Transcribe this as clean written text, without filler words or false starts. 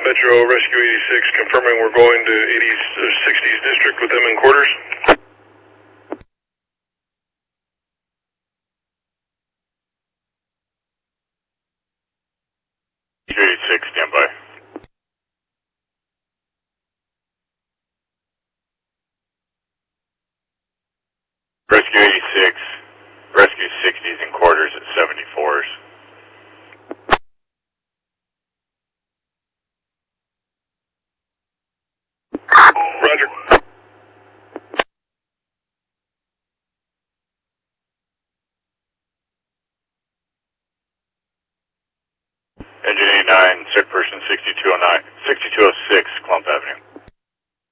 Metro Rescue 86, confirming we're going to 60s District with them in quarters. Rescue 86, stand by. Rescue 86, Rescue 60s in quarters at 74s. Roger. Engine 89, sick person 6209, 6206, Clump Avenue.